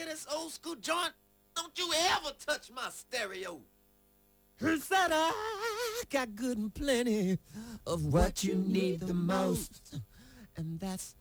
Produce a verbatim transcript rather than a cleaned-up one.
this old school joint. Don't you ever touch my stereo. He said I got good and plenty of what you need the most, and that's